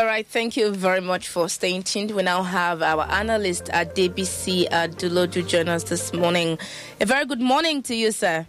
right, thank you very much for staying tuned. We now have our analyst at DBC, Adeloju, join us this morning. A very good morning to you, sir.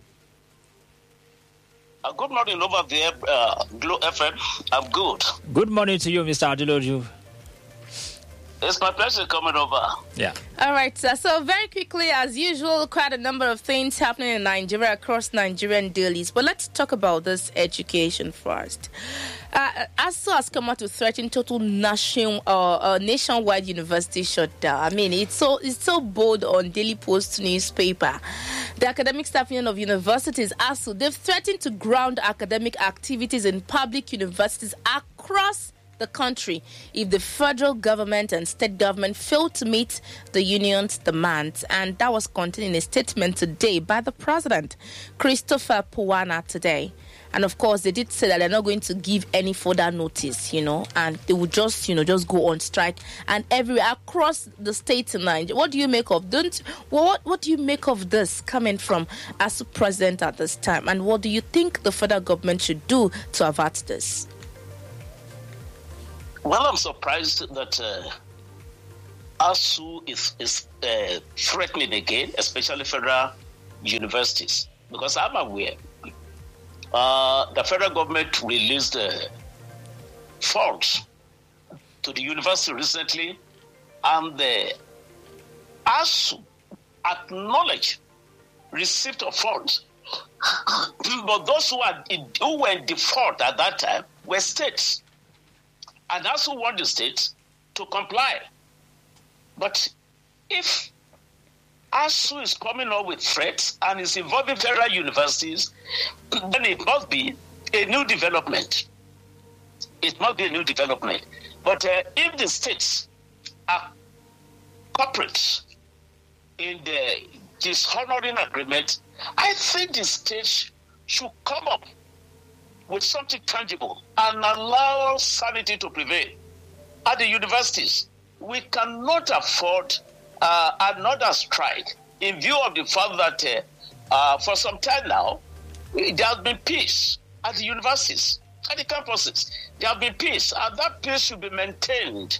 Good morning over there, Glow FM. I'm good. Good morning to you, Mr. Adeloju. It's my pleasure coming over. Yeah. All right, sir. So very quickly, as usual, quite a number of things happening in Nigeria, across Nigerian dailies. But let's talk about this education first. ASUU has come out to threaten total nationwide university shutdown. I mean, it's so bold on Daily Post newspaper. The Academic Staff Union of Universities, ASUU, they've threatened to ground academic activities in public universities across the country if the federal government and state government fail to meet the union's demands. And that was contained in a statement today by the president, Christopher Puwana, today. And of course, they did say that they're not going to give any further notice, and they would just go on strike and everywhere across the states in Nigeria. What do you make of what do you make of this coming from ASUU president at this time? And what do you think the federal government should do to avert this? Well, I'm surprised that ASUU is threatening again, especially federal universities, because I'm aware the federal government released funds to the university recently, and the ASUU acknowledged receipt of funds. But those who were in default at that time were states. And ASUU want the states to comply. But if ASUU is coming up with threats and is involving federal universities, then it must be a new development. It must be a new development. But if the states are corporate in the dishonoring agreement, I think the states should come up with something tangible and allow sanity to prevail. At the universities, we cannot afford another strike in view of the fact that for some time now, there has been peace at the universities, at the campuses. There has been peace, and that peace should be maintained.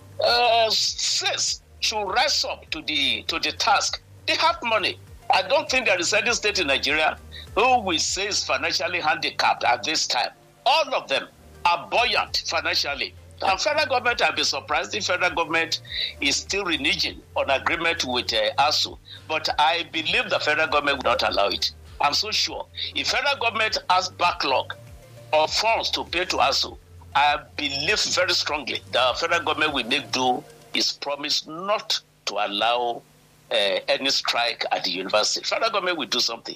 States should rise up to the task. They have money. I don't think there is any state in Nigeria who we say is financially handicapped at this time. All of them are buoyant financially. And federal government, I'll be surprised if federal government is still reneging on agreement with ASUU. But I believe the federal government will not allow it. I'm so sure. If federal government has backlog of funds to pay to ASUU, I believe very strongly the federal government will make do its promise not to allow any strike at the university. Federal government will do something.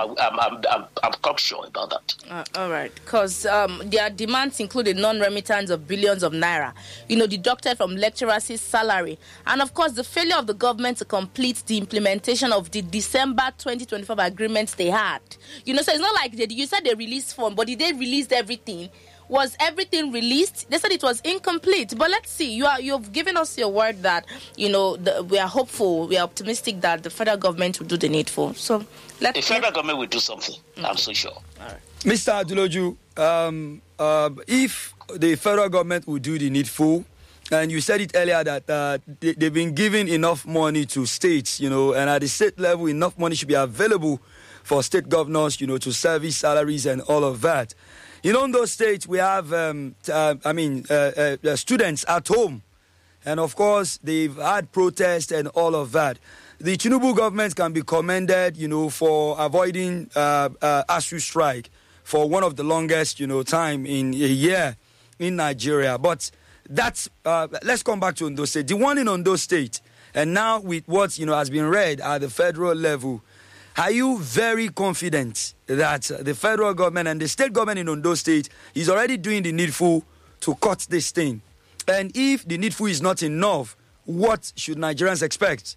I'm cocksure about that. All right, because their demands include a non-remittance of billions of naira, deducted from lecturers' salary, and of course the failure of the government to complete the implementation of the December 2025 agreements they had. So it's not like you said they released funds, but did they release everything? Was everything released? They said it was incomplete. But let's see. You've given us your word that we are hopeful, we are optimistic that the federal government will do the needful. So the federal government will do something. Okay. I'm so sure. All right. Mr. Adeloju, if the federal government will do the needful, and you said it earlier that they've been giving enough money to states, and at the state level, enough money should be available for state governors, to service salaries and all of that. In those states, we have, students at home. And, of course, they've had protests and all of that. The Tinubu government can be commended, for avoiding ASUU strike for one of the longest, time in a year in Nigeria. But that's, let's come back to Ondo State. The one in Ondo State, and now with what, has been read at the federal level, are you very confident that the federal government and the state government in Ondo State is already doing the needful to cut this thing? And if the needful is not enough, what should Nigerians expect?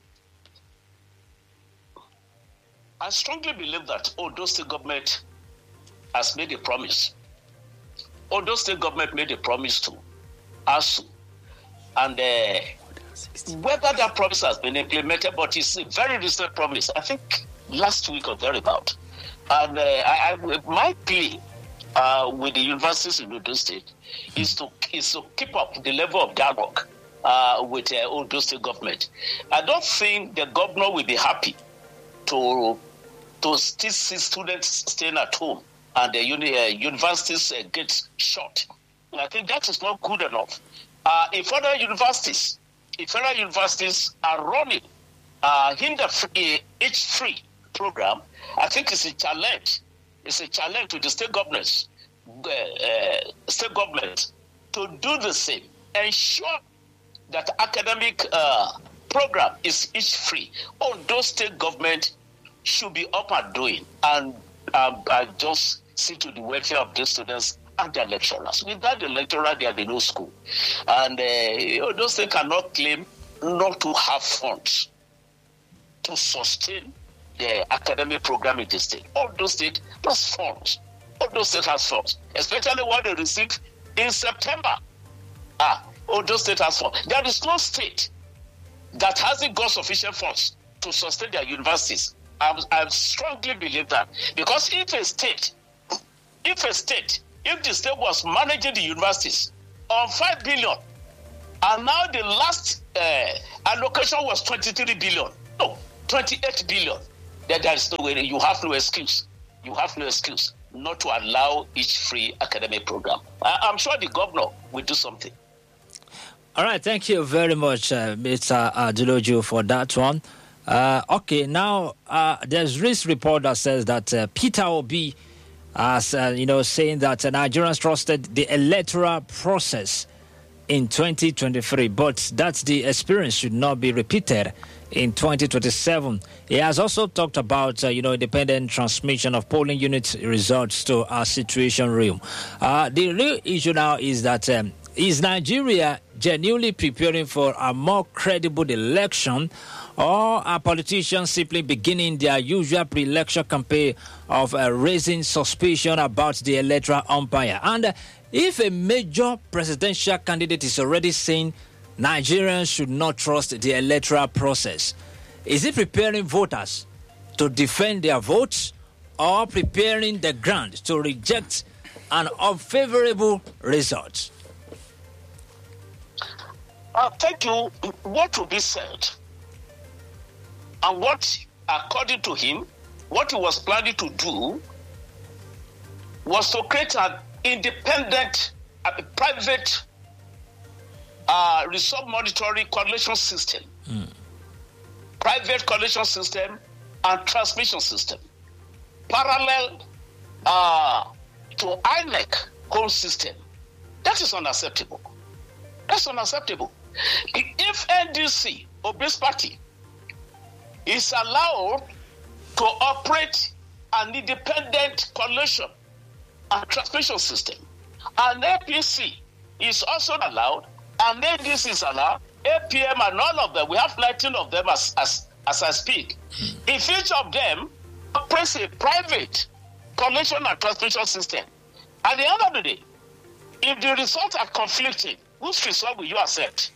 I strongly believe that Ondo State government has made a promise. Ondo State government made a promise to ASUU. And whether that promise has been implemented, but it's a very recent promise, I think last week or thereabout. And my plea with the universities in Ondo State is to keep up the level of dialogue with the Ondo State government. I don't think the governor will be happy to still see students staying at home and the universities get shut. I think that is not good enough. If federal universities are running H3 program, I think it's a challenge. It's a challenge to the state government to do the same. Ensure that academic program is H3. Those state government should be up and doing and just see to the welfare of the students and their lecturers. Without the lecturer, there will be no school. And those states cannot claim not to have funds to sustain the academic program in the state. All those states plus funds. All those states has funds, especially what they received in September. All those states has funds. There is no state that hasn't got sufficient funds to sustain their universities. I strongly believe that, because if the state was managing the universities on 5 billion, and now the last allocation was 23 billion, no, 28 billion, then there is no way. You have no excuse. You have no excuse not to allow each free academic program. I'm sure the governor will do something. All right, thank you very much, Mr. Adeloju, for that one. Okay, now there's this report that says that Peter Obi, saying that Nigerians trusted the electoral process in 2023, but that the experience should not be repeated in 2027. He has also talked about, independent transmission of polling unit results to our situation room. The real issue now is that is Nigeria genuinely preparing for a more credible election, or are politicians simply beginning their usual pre-election campaign of raising suspicion about the electoral umpire? And if a major presidential candidate is already saying Nigerians should not trust the electoral process, is it preparing voters to defend their votes, or preparing the ground to reject an unfavorable result? Thank you. What will be said, and what, according to him, what he was planning to do was to create an independent, private result monitoring coalition system, private coalition system and transmission system, parallel to INEC home system. That is unacceptable. That's unacceptable. If NDC, Obi's party, is allowed to operate an independent coalition and transmission system, and APC is also allowed, and NDC is allowed, APM and all of them, we have 19 of them as I speak. If each of them operates a private coalition and transmission system, at the end of the day, if the results are conflicting, whose result will you accept?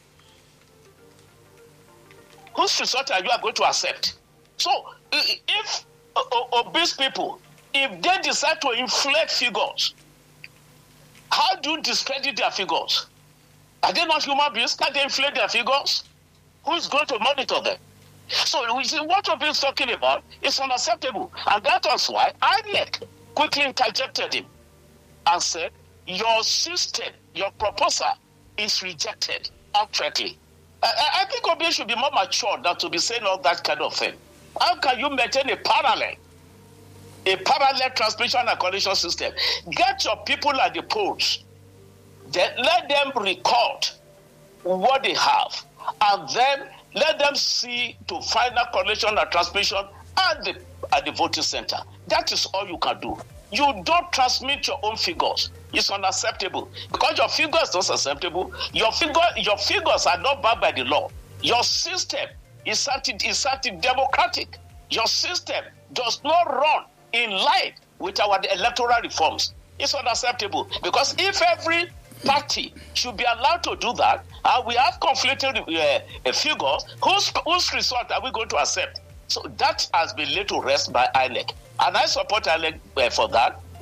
Whose result are you going to accept? So, if obese people, if they decide to inflate figures, how do you discredit their figures? Are they not human beings? Can they inflate their figures? Who is going to monitor them? So, we see what Obi is talking about is unacceptable. And that was why INEC quickly interjected him and said, your system, your proposal is rejected outrightly. I think Obi should be more mature than to be saying all that kind of thing. How can you maintain a parallel transmission and coalition system? Get your people at the polls, then let them record what they have, and then let them see to final coalition and transmission at the voting center. That is all you can do. You don't transmit your own figures. It's unacceptable. Because your figures are not acceptable. Your figures are not backed by the law. Your system is anti-democratic. Your system does not run in line with our electoral reforms. It's unacceptable. Because if every party should be allowed to do that, and we have conflicting figures, whose result are we going to accept? So that has been laid to rest by INEC. And I support INEC for that.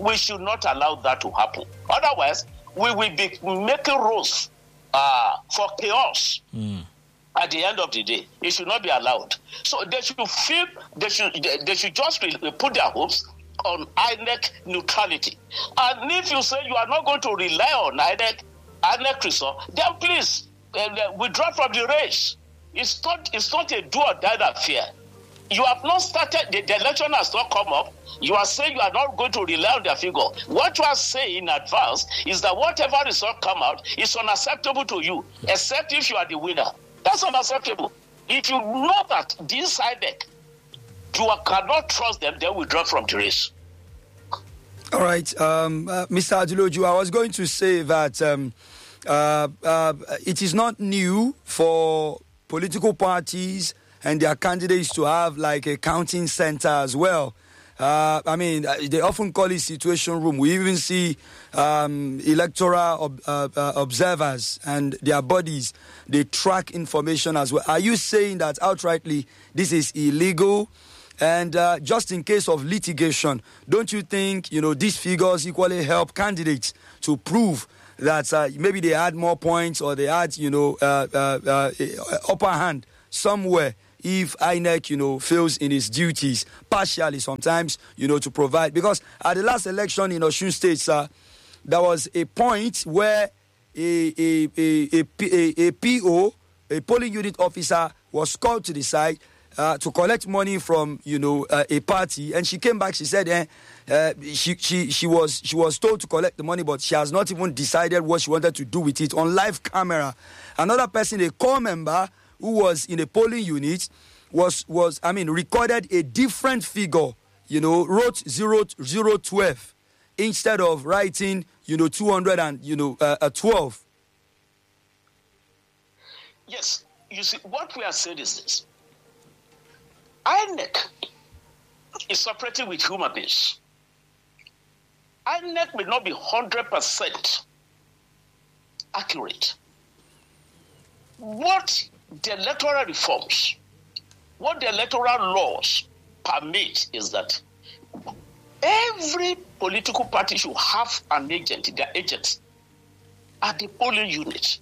We should not allow that to happen. Otherwise, we will be making rules for chaos. At the end of the day, it should not be allowed. So they should just put their hopes on INEC neutrality. And if you say you are not going to rely on INEC result, then please withdraw from the race. It's not a do or die affair. You have not started, the election has not come up. You are saying you are not going to rely on their figure. What you are saying in advance is that whatever result come out is unacceptable to you, except if you are the winner. That's unacceptable. If you know that this INEC, you cannot trust them, then withdraw from the race. All right, Mr. Adeloju, I was going to say that it is not new for political parties and their candidates to have like a counting center as well. I mean, they often call it situation room. We even see electoral observers and their bodies, they track information as well. Are you saying that outrightly this is illegal? And just in case of litigation, don't you think, these figures equally help candidates to prove that maybe they had more points or they had, upper hand somewhere if INEC, fails in its duties partially sometimes, to provide? Because at the last election in Osun State, there was a point where a PO, a polling unit officer, was called to the side to collect money from, a party, and she came back. She said, she was told to collect the money, but she has not even decided what she wanted to do with it on live camera. Another person, a core member who was in a polling unit, recorded a different figure, wrote 012 instead of writing, 212. Yes, you see, what we are saying is this. INEC is operating with human beings. INEC may not be 100% accurate. What the electoral reforms, what the electoral laws permit is that every political party should have an agent, their agents, at the polling unit.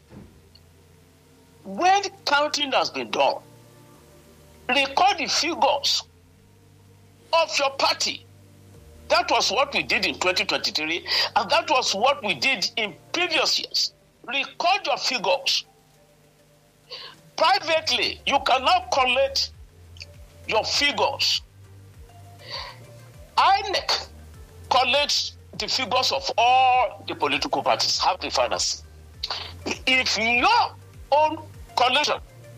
When counting has been done, record the figures of your party. That was what we did in 2023, and that was what we did in previous years. Record your figures. Privately, you cannot collect your figures. INEC collects the figures of all the political parties, have the finance. If your own collection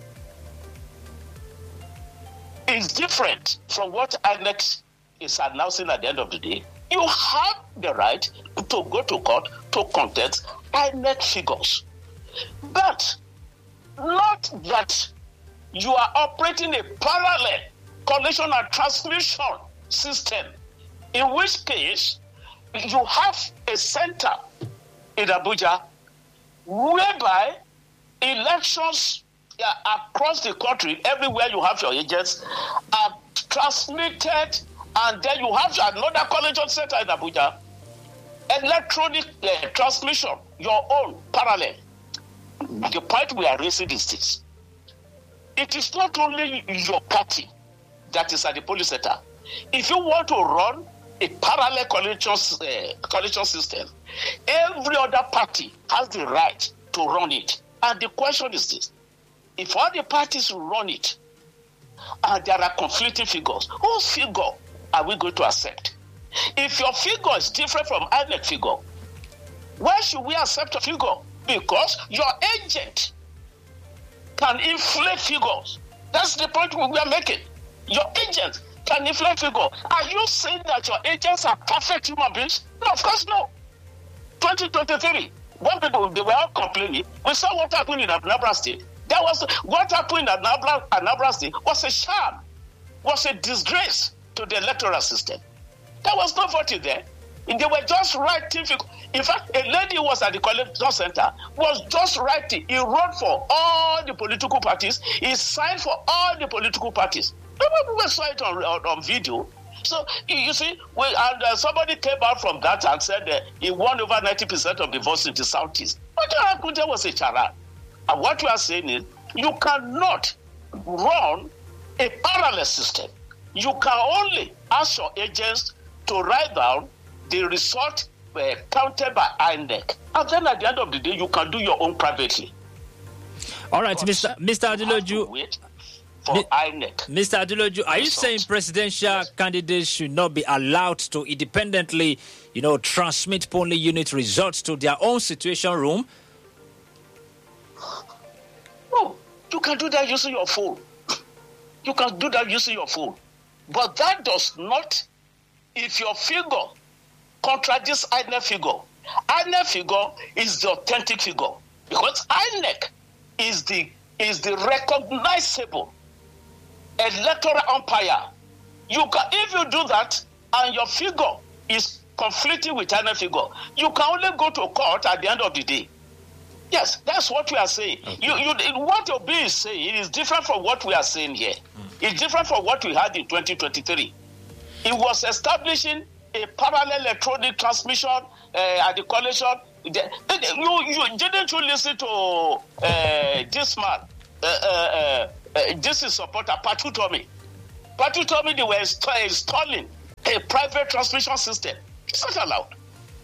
is different from what INEC is announcing at the end of the day, you have the right to go to court to contest INEC figures. But not that you are operating a parallel collection and transmission system, in which case you have a center in Abuja whereby elections across the country, everywhere you have your agents, are transmitted, and then you have another collection center in Abuja, electronic transmission, your own parallel. The point we are raising is this. It is not only your party that is at the polling center. If you want to run a parallel collection system, every other party has the right to run it. And the question is this. If all the parties run it, and there are conflicting figures, whose figure are we going to accept? If your figure is different from INEC figure, why should we accept a figure? Because your agent can inflate figures. That's the point we are making. Your agent can inflate figures. Are you saying that your agents are perfect human beings? No, of course no. 2023, when people they were all complaining, we saw what happened in Anambra State. That was what happened in Anambra State was a sham, was a disgrace to the electoral system. There was no voting there. And they were just writing. In fact, a lady who was at the collection center was just writing. He wrote for all the political parties. He signed for all the political parties. We saw it on video. So you see, somebody came out from that and said he won over 90% of the votes in the Southeast. But Akunte was a charade. And what you are saying is, you cannot run a parallel system. You can only ask your agents to write down the result counted by INEC. And then at the end of the day, you can do your own privately. All right, Mr. Adeloju. Wait for INEC. Mr. Adeloju, are you saying presidential candidates should not be allowed to independently, transmit polling unit results to their own situation room? No, you can do that using your phone. You can do that using your phone. But that does not, if your figure contradicts INEC figure is the authentic figure. Because INEC is the recognizable electoral umpire. If you do that and your figure is conflicting with INEC figure, you can only go to court at the end of the day. Yes, that's what we are saying. Okay. What Obi is saying is different from what we are saying here. It's different from what we had in 2023. It was establishing a parallel electronic transmission at the coalition. Didn't you listen to this man? This is supporter, Patu Tomi. Patu Tomi, they were installing a private transmission system. It's not allowed.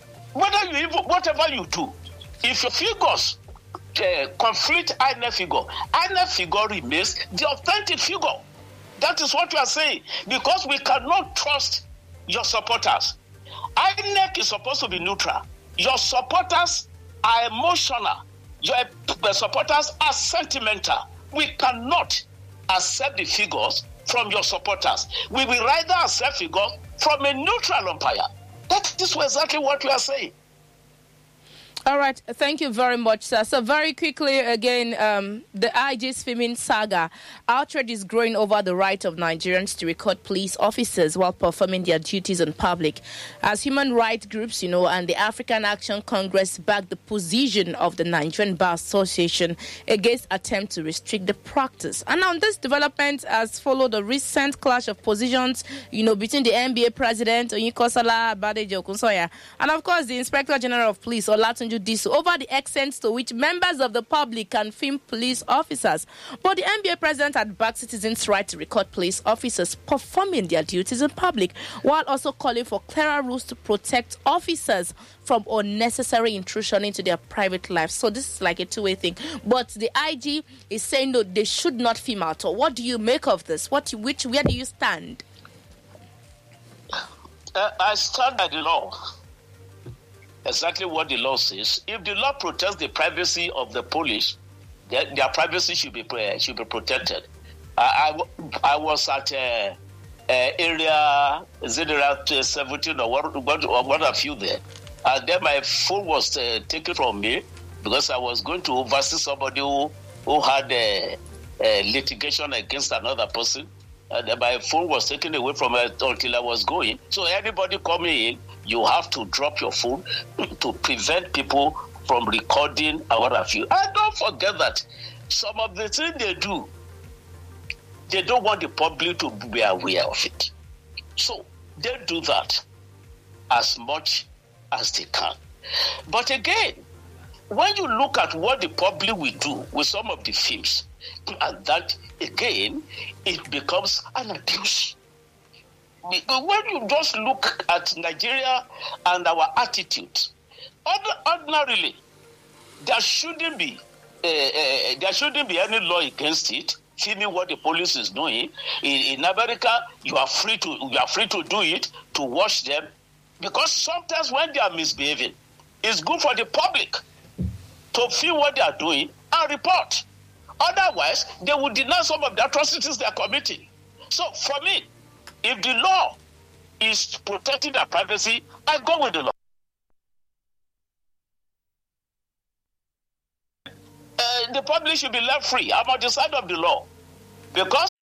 Whatever you do, if your figures conflict INEC figure remains the authentic figure. That is what we are saying. Because we cannot trust your supporters. INEC is supposed to be neutral. Your supporters are emotional. Your supporters are sentimental. We cannot accept the figures from your supporters. We will rather accept figures from a neutral umpire. That is exactly what we are saying. All right, thank you very much, sir. So very quickly, again, the IG's filming saga. Outrage is growing over the right of Nigerians to record police officers while performing their duties in public. As human rights groups, and the African Action Congress back the position of the Nigerian Bar Association against attempt to restrict the practice. And now this development has followed a recent clash of positions, between the NBA president, Oyinkansola Badejo Okunsoya, and of course the Inspector General of Police, Olatunji Disu, over the extent to which members of the public can film police officers. But the NBA president had backed citizens' right to record police officers performing their duties in public, while also calling for clearer rules to protect officers from unnecessary intrusion into their private lives. So this is like a two-way thing. But the IG is saying no, they should not film at all. What do you make of this? Where do you stand? I stand by the law. Exactly what the law says. If the law protects the privacy of the police, their privacy should be protected. I was at area 17 or what have you there, and then my phone was taken from me because I was going to oversee somebody who had litigation against another person. And my phone was taken away from me until I was going. So anybody coming in, you have to drop your phone to prevent people from recording and what have you. And don't forget that some of the things they do, they don't want the public to be aware of it. So they do that as much as they can. But again, when you look at what the public will do with some of the films, and that again, it becomes an abuse. When you just look at Nigeria and our attitude, ordinarily, there shouldn't be any law against it. Filming what the police is doing in America, you are free to do it, to watch them, because sometimes when they are misbehaving, it's good for the public to film what they are doing and report. Otherwise, they will deny some of the atrocities they are committing. So, for me, if the law is protecting their privacy, I go with the law. The public should be left free. I'm on the side of the law. Because